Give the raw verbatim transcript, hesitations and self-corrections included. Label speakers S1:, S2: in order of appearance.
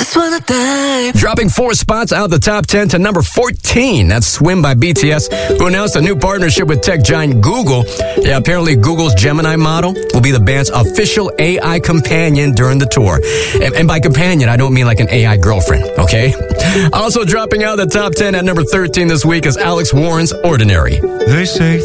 S1: just wanna dive.
S2: Dropping four spots out of the top ten to number fourteen. That's Swim by B T S, who announced a new partnership with tech giant Google. Yeah, apparently Google's Gemini model will be the band's official A I companion during the tour. And, and by companion, I don't mean like an A I girlfriend, okay? Also dropping out of the top ten at number thirteen this week is Alex Warren's Ordinary.
S3: They say